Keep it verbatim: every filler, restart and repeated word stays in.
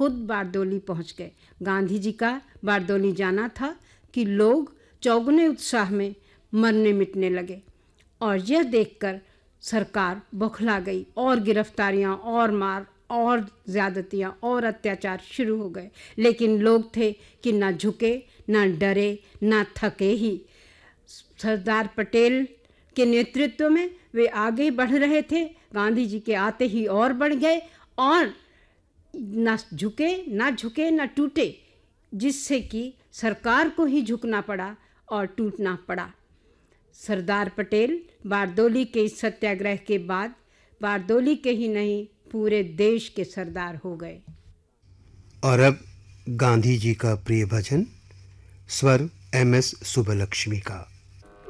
खुद बारदोली पहुंच गए। गांधी जी का बारदोली जाना था कि लोग चौगुने उत्साह में मरने मिटने लगे और यह देखकर सरकार बौखला गई और गिरफ्तारियां और मार और ज़्यादतियां और अत्याचार शुरू हो गए। लेकिन लोग थे कि ना झुके, ना डरे, ना थके ही। सरदार पटेल के नेतृत्व में वे आगे बढ़ रहे थे। गांधी जी के आते ही और बढ़ गए और ना झुके ना झुके ना टूटे, जिससे कि सरकार को ही झुकना पड़ा और टूटना पड़ा। सरदार पटेल बारदोली के इस सत्याग्रह के बाद बारदोली के ही नहीं पूरे देश के सरदार हो गए। और अब गांधी जी का प्रिय भजन, स्वर एम एस सुब्बलक्ष्मी का।